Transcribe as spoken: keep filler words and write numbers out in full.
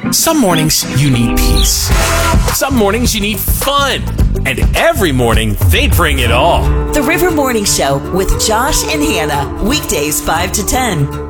Some mornings you need peace. Some mornings you need fun. And every morning they bring it all. The River Morning Show with Josh and Hannah. Weekdays five to ten.